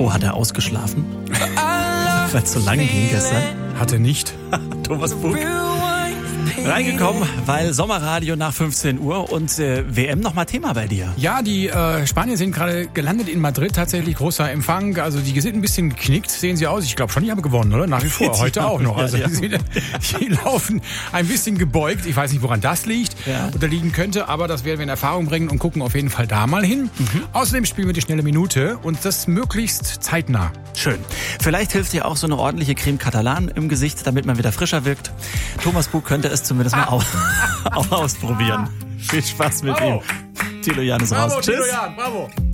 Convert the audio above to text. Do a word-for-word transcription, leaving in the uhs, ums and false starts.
Oh, hat er ausgeschlafen? Weil es so lang ging gestern. Hat er nicht. Thomas Bug. Reingekommen, weil Sommerradio nach fünfzehn Uhr und äh, W M nochmal Thema bei dir. Ja, die äh, Spanier sind gerade gelandet in Madrid, tatsächlich großer Empfang. Also die sind ein bisschen geknickt, sehen sie aus. Ich glaube schon, die haben gewonnen, oder? Nach wie vor, heute auch noch. Also ja, ja. Die, sind, die laufen ein bisschen gebeugt. Ich weiß nicht, woran das liegt ja. oder liegen könnte, aber das werden wir in Erfahrung bringen und gucken auf jeden Fall da mal hin. Mhm. Außerdem spielen wir die schnelle Minute und das möglichst zeitnah. Schön. Vielleicht hilft dir auch so eine ordentliche Creme Catalan im Gesicht, damit man wieder frischer wirkt. Thomas Bug könnte es zumindest mal auch, auch ausprobieren. Viel Spaß mit Bravo. ihm. Thilo Jan ist Bravo, raus. Thilo Tschüss. Jan, bravo.